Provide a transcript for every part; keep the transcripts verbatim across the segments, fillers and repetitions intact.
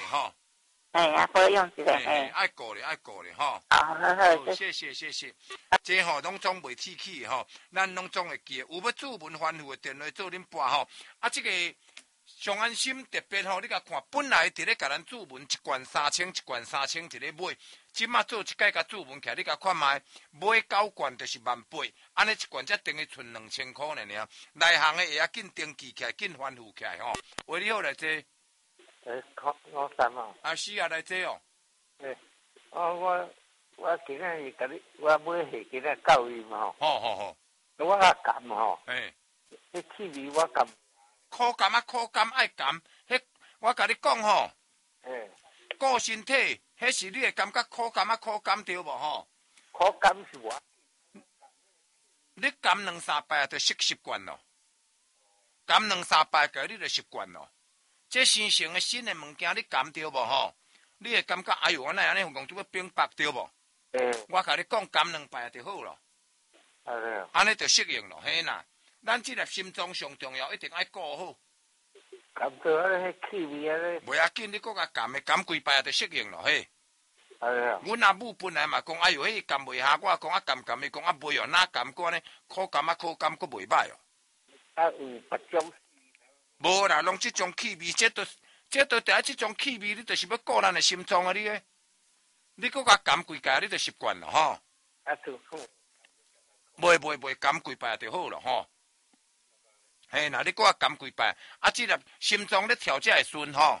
吼。 哎呀，保养一下， 哎，爱顾咧，爱顾咧，吼。 好好好， 谢谢谢谢，这吼拢总袂铁气吼，咱拢总会记。有要注文反复的电话做恁拨吼，啊，这个上安心特别吼，你甲看，本来伫咧甲咱注文一罐三千，一罐三千一咧买，即马做一届甲注文起来，你甲看卖，买九罐就是万八，安尼一罐才等于剩两千块呢尔。内行的会要紧登记起来，紧反复起来吼。为你好来这。 诶，考我三啊。 啊是啊，来这哦。 诶，哦我我今日是甲你，我买是今日教育嘛吼。 好好好。 我啊甘吼。 诶。 迄气味我甘。 苦甘啊，苦甘爱甘，迄我甲你讲吼。 诶。 顾身体，迄是你会感觉苦甘啊，苦甘对无吼？ 苦甘是我。 你甘两三摆就习习惯咯，甘两三摆个你就习惯咯。这新型的新的物件，你甘对无吼？你会感觉哎呦，我那安尼讲做要冰白对无？ 诶。 我甲你讲，甘两摆就好咯。安尼就适应咯，嘿呐。咱这粒心脏上重要，一定爱顾好。 甘到啊，迄气味啊咧。 袂要紧，你搁甲甘的甘几摆就适应咯，嘿。 係啊。 阮阿母本來嘛講，哎呦，迄甘袂下，我講啊甘甘，伊講啊袂哦，哪甘過呢？苦甘啊苦甘，佫袂歹哦。 啊有別種。 無啦，攏即種氣味，這都這都第一即種氣味，你就是要顧咱的心臟啊！你個，你佫甲甘幾擺，你就習慣咯，吼。 啊，就好。 袂袂袂，甘幾擺就好咯，吼。嘿，嗱，你佫啊甘幾擺，啊，即粒心臟咧跳才會順吼。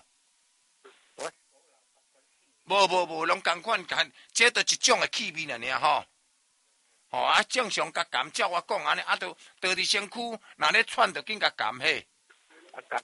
無無無，攏共款干，這都一種的氣味爾爾吼。吼啊，正常甲甘，照我講安尼，啊，都倒佇身軀，若咧喘，就緊甲甘嘿。 啊甘。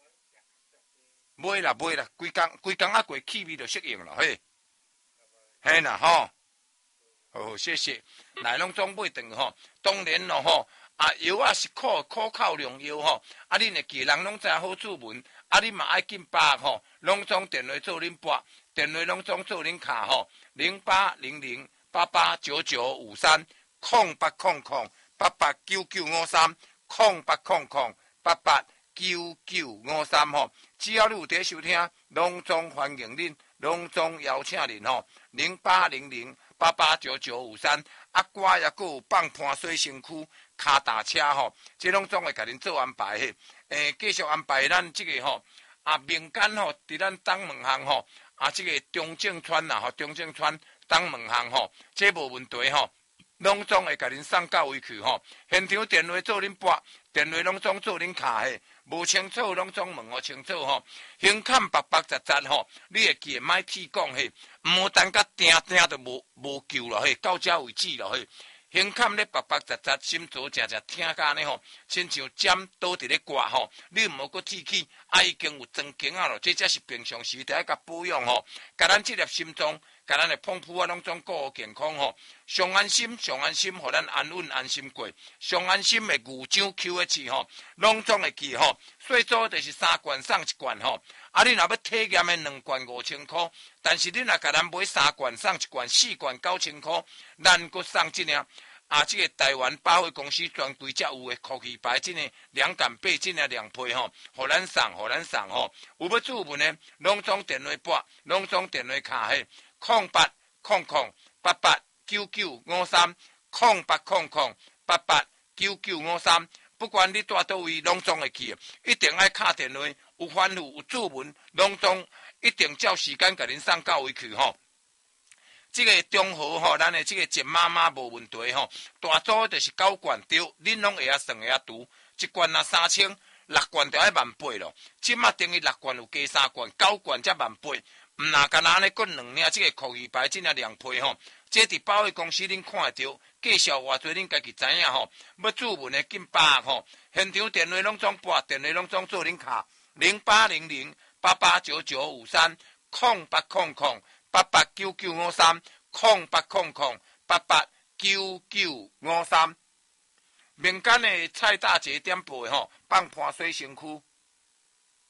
袂啦袂啦，規工規工啊過氣味就適應咯嘿。嘿啦吼，好謝謝。來攏總買斷吼，當然咯吼，啊藥啊是苦苦口良藥吼，啊恁會記人攏知好注文，啊恁嘛愛緊把吼，攏總電話做恁撥。電話攏總做恁卡吼，零八零零八八九九五三空八空空八八九九五三空八空空八八九九五三吼，只要你有在收聽，攏總歡迎恁，攏總邀請恁吼，零八零零八八九九五三啊，歌也閣有放盤水身軀卡踏車吼，這攏總會甲恁做安排嘿，誒，繼續安排咱這個吼啊，民間吼佇咱東門巷吼。啊，這個中正村啊，吼，中正村東門巷吼，這無問題吼，攏總會甲恁送到位去吼。現場電話做恁撥，電話攏總做恁卡嘿，無清楚攏總問我清楚吼。胸坎白白雜雜吼，你會記賣鐵講嘿，毋等甲定定都無無救咯嘿，到這為止咯嘿。胸坎咧白白雜雜，心左正正聽甲呢吼，親像針倒佇咧刮吼，你毋好閣鐵起，啊已經有裝經啊咯，這才是平常時得甲保養吼，甲咱這粒心臟，甲咱的澎湃啊，攏總顧好健康吼，上安心上安心，互咱安穩安心過，上安心的牛樟 Q H 吼，攏總會記吼，最早就是三罐送一罐吼。啊！你若要體驗的兩罐五千塊，但是你若甲咱買三罐送一罐，四罐九千塊，咱閣送這樣啊！這個台灣百貨公司專櫃才有的酷奇牌，這個兩杆八這個兩配吼，互咱送，互咱送吼。有要注文的，攏總電話撥，攏總電話卡嘿，空八空空八八九九五三，空八空空八八九九五三。不管你住倒位，攏總會去，一定愛敲電話。有反復有注文，攏總一定照時間甲恁送到位去吼。這個中和吼，咱的這個一媽媽無問題吼。大組就是九罐對，恁攏會曉算會曉讀，一罐啊三千，六罐就愛萬八咯。即馬等於六罐有加三罐，九罐才萬八。毋若干那呢，佫兩領這個酷魚牌，這個兩配吼。這佇百貨公司恁看得到，介紹偌濟恁家己知影吼。要注文的緊把握吼，現場電話攏總撥，電話攏總做恁卡。零八零零八八九九五三空八空空八八九九五三空八空空八八九九五三，民間的蔡大姐店鋪吼，放盤水身軀。